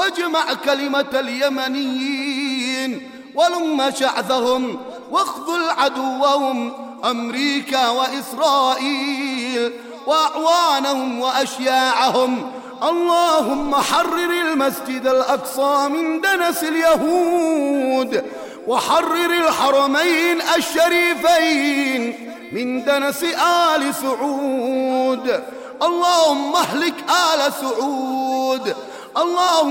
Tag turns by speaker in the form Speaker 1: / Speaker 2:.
Speaker 1: واجمع كلمة اليمنيين ولم شعثهم واخذل عدوهم أمريكا وإسرائيل وأعوانهم وأشياعهم. اللهم حرر المسجد الأقصى من دنس اليهود، وحرر الحرمين الشريفين من دنس آل سعود. اللهم اهلك آل سعود. اللهم